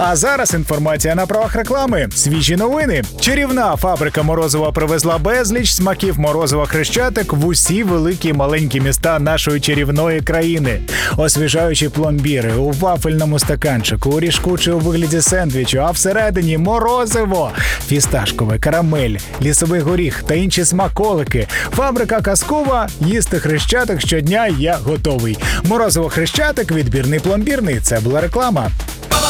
А зараз інформація на правах реклами. Свіжі новини. Чарівна фабрика морозива привезла безліч смаків морозива Хрещатик в усі великі і маленькі міста нашої чарівної країни. Освіжаючі пломбіри у вафельному стаканчику, ріжкучі у вигляді сендвічу, а всередині морозиво, фісташкове, карамель, лісовий горіх та інші смаколики. Фабрика казкова, їсти Хрещатик щодня я готовий. Морозиво Хрещатик, відбірний пломбірний. Це була реклама.